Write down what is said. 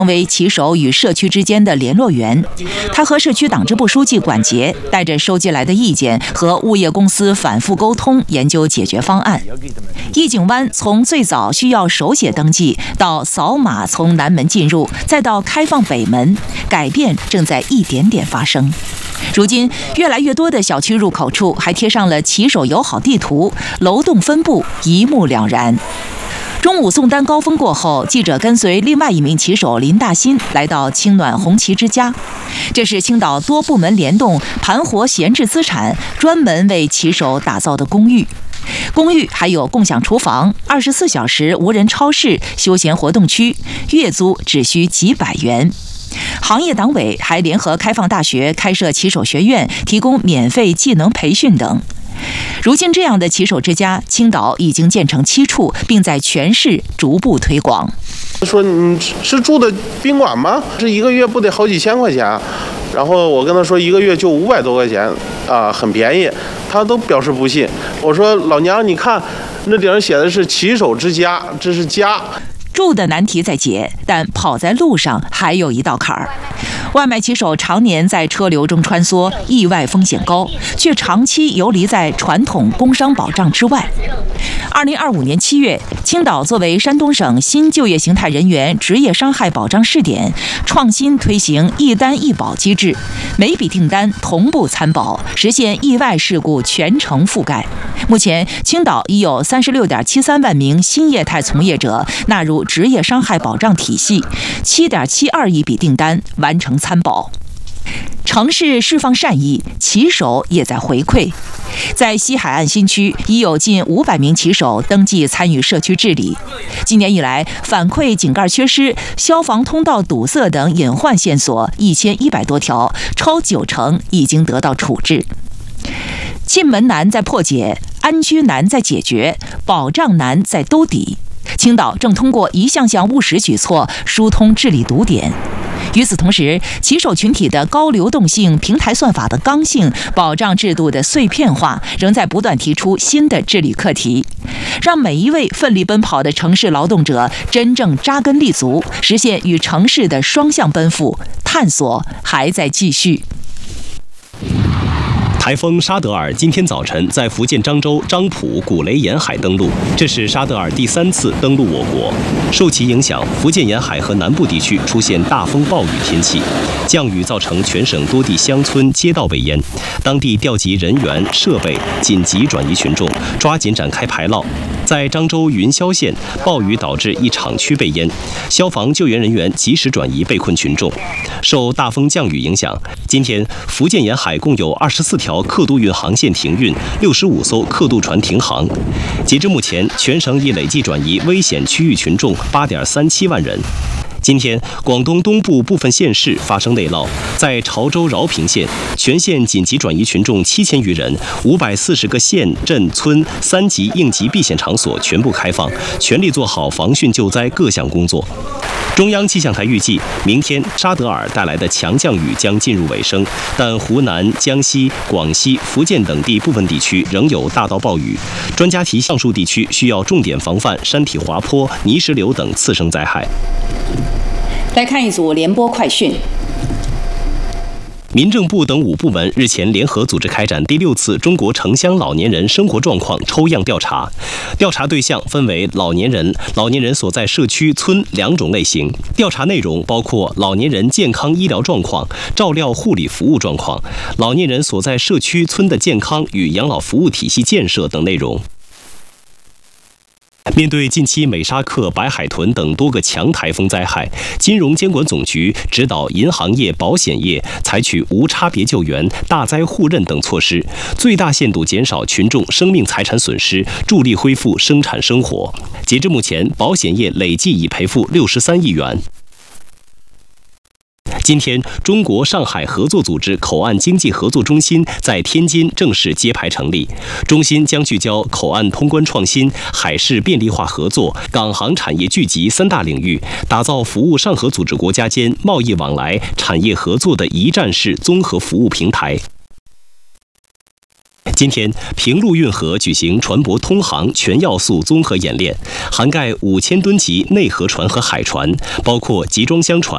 为骑手与社区之间的联络员，他和社区党支部书记管杰带着收集来的意见和物业公司反复沟通，研究解决方案。义景湾从最早需要手写登记，到扫码从南门进入，再到开放北门，改变正在一点点发生。如今，越来越多的小区入口处还贴上了骑手友好地图，楼栋分布一目了然。中午送单高峰过后，记者跟随另外一名骑手林大新来到青暖红旗之家。这是青岛多部门联动盘活闲置资产，专门为骑手打造的公寓。公寓还有共享厨房、24小时无人超市、休闲活动区，月租只需几百元。行业党委还联合开放大学开设骑手学院，提供免费技能培训等。如今，这样的骑手之家，青岛已经建成7处，并在全市逐步推广。 说你是住的宾馆吗？这一个月不得好几千块钱？然后我跟他说一个月就500多块钱啊，很便宜。他都表示不信。我说老娘，你看那顶上写的是骑手之家，这是家。 住的难题在解，但跑在路上还有一道坎儿。外卖骑手常年在车流中穿梭，意外风险高，却长期游离在传统工伤保障之外。2025年7月，青岛作为山东省新就业形态人员职业伤害保障试点，创新推行一单一保机制，每笔订单同步参保，实现意外事故全程覆盖。目前，青岛已有36.73万名新业态从业者纳入职业伤害保障体系，7.72亿笔订单完成参保。城市释放善意，骑手也在回馈。在西海岸新区，已有近500名骑手登记参与社区治理。今年以来，反馈井盖缺失、消防通道堵塞等隐患线索1100多条，超90%已经得到处置。进门难在破解，安居难在解决，保障难在兜底。青岛正通过一项项务实举措疏通治理堵点。与此同时，骑手群体的高流动性、平台算法的刚性、保障制度的碎片化，仍在不断提出新的治理课题，让每一位奋力奔跑的城市劳动者真正扎根立足，实现与城市的双向奔赴。探索还在继续。 台风沙德尔今天早晨在福建漳州漳浦古雷沿海登陆，这是沙德尔第3次登陆我国。受其影响，福建沿海和南部地区出现大风暴雨天气，降雨造成全省多地乡村街道被淹，当地调集人员设备，紧急转移群众，抓紧展开排涝。在漳州云霄县，暴雨导致一厂区被淹，消防救援人员及时转移被困群众。受大风降雨影响，今天福建沿海共有24条客渡运航线停运，65艘客渡船停航。截至目前，全省已累计转移危险区域群众8.37万人。今天，广东东部部分县市发生内涝，在潮州饶平县，全县紧急转移群众7000余人，540个县镇村3级应急避险场所全部开放，全力做好防汛救灾各项工作。中央气象台预计，明天沙德尔带来的强降雨将进入尾声，但湖南、江西、广西、福建等地部分地区仍有大到暴雨。专家提上述地区需要重点防范山体滑坡、泥石流等次生灾害。 来看一组联播快讯。 民政部等5部门日前联合组织开展第6次中国城乡老年人生活状况抽样调查，调查对象分为老年人所在社区村2种类型。调查内容包括老年人健康医疗状况、照料护理服务状况、老年人所在社区村的健康与养老服务体系建设等内容。面对近期美沙克、白海豚等多个强台风灾害，金融监管总局指导银行业、保险业采取无差别救援、大灾互认等措施，最大限度减少群众生命财产损失，助力恢复生产生活。截至目前，保险业累计已赔付63亿元。今天，中国上海合作组织口岸经济合作中心在天津正式揭牌成立。中心将聚焦口岸通关创新、海事便利化合作、港航产业聚集3大领域，打造服务上合组织国家间贸易往来、产业合作的一站式综合服务平台。今天，平陆运河举行船舶通航全要素综合演练，涵盖5000吨级内河船和海船，包括集装箱船、